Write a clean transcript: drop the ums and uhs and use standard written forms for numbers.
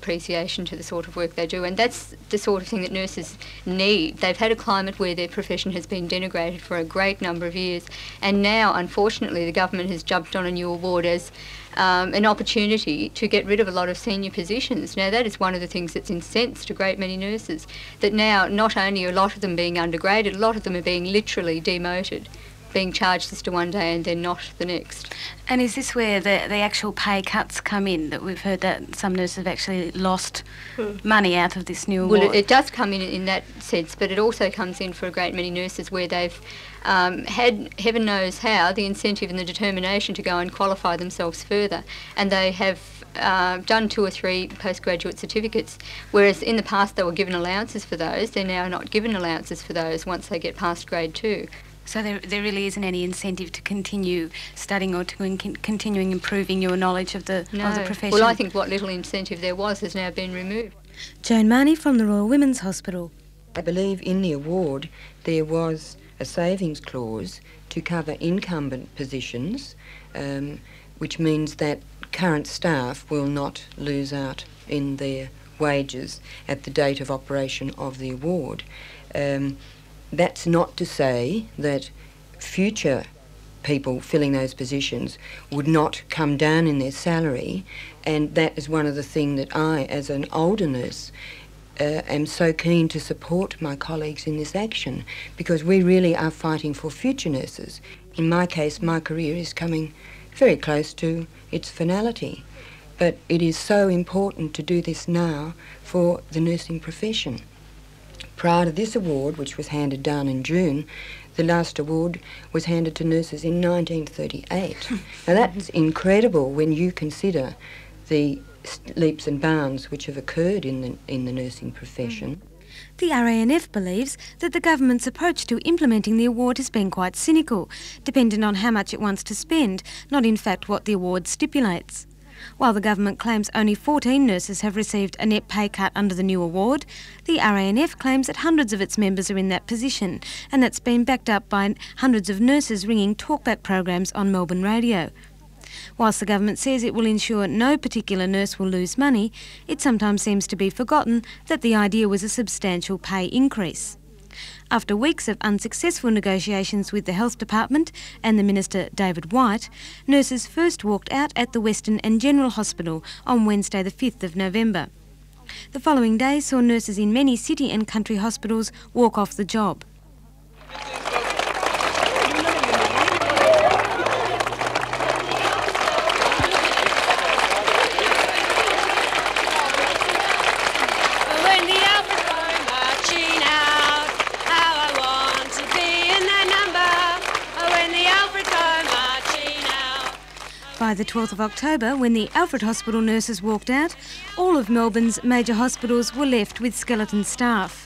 appreciation to the sort of work they do, and that's the sort of thing that nurses need. They've had a climate where their profession has been denigrated for a great number of years, and now, unfortunately, the government has jumped on a new award as an opportunity to get rid of a lot of senior positions. Now, that is one of the things that's incensed a great many nurses, that now not only are a lot of them being undergraded, a lot of them are being literally demoted, being charged Sister one day and then not the next. And is this where the actual pay cuts come in, that we've heard that some nurses have actually lost money out of this new award? Well, it does come in that sense, but it also comes in for a great many nurses where they've had, heaven knows how, the incentive and the determination to go and qualify themselves further, and they have done 2 or 3 postgraduate certificates, whereas in the past they were given allowances for those. They're now not given allowances for those once they get past grade 2. So there really isn't any incentive to continue studying or to continuing improving your knowledge of the profession? Well, I think what little incentive there was has now been removed. Joan Marnie from the Royal Women's Hospital. I believe in the award there was a savings clause to cover incumbent positions, which means that current staff will not lose out in their wages at the date of operation of the award. That's not to say that future people filling those positions would not come down in their salary, and that is one of the things that I, as an older nurse, am so keen to support my colleagues in this action, because we really are fighting for future nurses. In my case, my career is coming very close to its finality, but it is so important to do this now for the nursing profession. Prior to this award, which was handed down in June, the last award was handed to nurses in 1938. Now that's incredible when you consider the leaps and bounds which have occurred in the nursing profession. The RANF believes that the government's approach to implementing the award has been quite cynical, dependent on how much it wants to spend, not in fact what the award stipulates. While the government claims only 14 nurses have received a net pay cut under the new award, the RANF claims that hundreds of its members are in that position, and that's been backed up by hundreds of nurses ringing talkback programs on Melbourne radio. Whilst the government says it will ensure no particular nurse will lose money, it sometimes seems to be forgotten that the idea was a substantial pay increase. After weeks of unsuccessful negotiations with the Health Department and the Minister David White, nurses first walked out at the Western and General Hospital on Wednesday the 5th of November. The following day saw nurses in many city and country hospitals walk off the job. By the 12th of October, when the Alfred Hospital nurses walked out, all of Melbourne's major hospitals were left with skeleton staff.